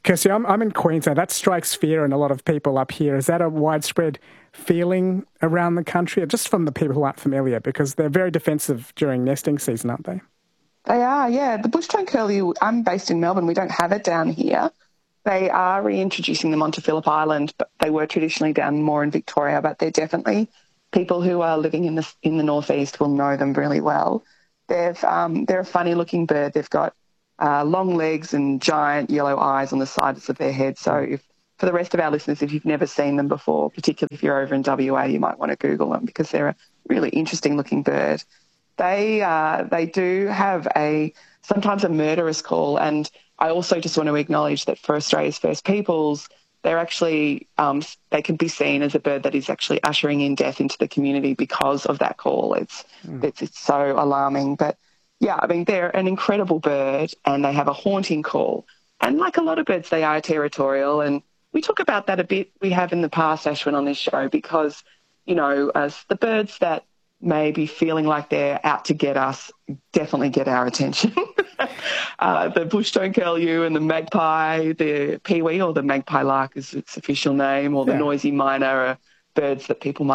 Kirsty, I'm in Queensland. That strikes fear in a lot of people up here. Is that a widespread feeling around the country, or just from the people who aren't familiar? Because they're very defensive during nesting season, aren't they? They are, yeah. The bush-toned curlew, I'm based in Melbourne. We don't have it down here. They are reintroducing them onto Phillip Island, but they were traditionally down more in Victoria, but they're definitely people who are living in the northeast will know them really well. They're a funny-looking bird. They've got long legs and giant yellow eyes on the sides of their head. So for the rest of our listeners, if you've never seen them before, particularly if you're over in WA, you might want to Google them because they're a really interesting-looking bird. They do have sometimes a murderous call, and I also just want to acknowledge that for Australia's First Peoples, they're actually they can be seen as a bird that is actually ushering in death into the community because of that call. It's so alarming, but yeah, I mean they're an incredible bird, and they have a haunting call. And like a lot of birds, they are territorial, and we talk about that a bit. We have in the past, Ashwin, on this show, because as the birds that may be feeling like they're out to get us definitely get our attention. The bush-toned curlew and the magpie, the peewee or the magpie lark is its official name, or the noisy miner are birds that people might